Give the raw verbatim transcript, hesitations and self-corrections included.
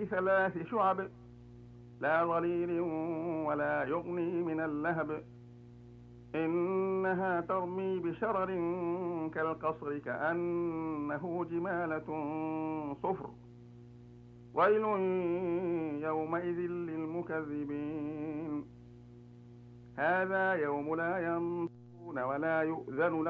ثلاث شعب لا ظليل ولا يغني من اللهب إنها ترمي بشرر كالقصر كأنه جمالة صفر ويل يومئذ للمكذبين هذا يوم لا ينطقون ولا يؤذن لهم